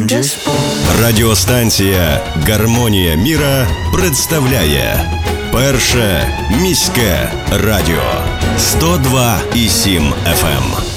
Радіостанція «Гармонія міра» представляє Перше міське радіо 102,7 FM.